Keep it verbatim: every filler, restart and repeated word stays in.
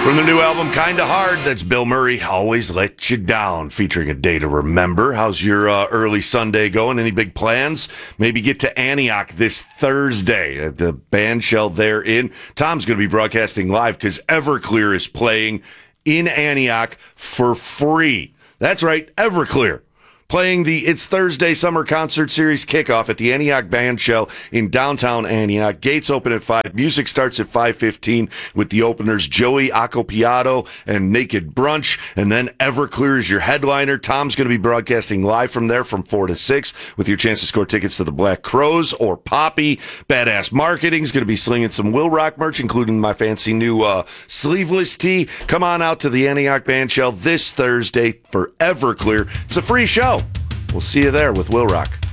From the new album, Kinda Hard, that's Bill Murray, Always Let You Down, featuring A Day to Remember. How's your uh, early Sunday going? Any big plans? Maybe get to Antioch this Thursday at the band shell there in. Tom's going to be broadcasting live because Everclear is playing in Antioch for free. That's right, Everclear. Playing the It's Thursday Summer Concert Series kickoff at the Antioch Band Shell in downtown Antioch. Gates open at five. Music starts at five fifteen with the openers Joey Accopiato and Naked Brunch. And then Everclear is your headliner. Tom's going to be broadcasting live from there from four to six with your chance to score tickets to the Black Crows or Poppy. Badass Marketing is going to be slinging some Will Rock merch, including my fancy new uh, sleeveless tee. Come on out to the Antioch Band Shell this Thursday for Everclear. It's a free show. We'll see you there with Will Rock.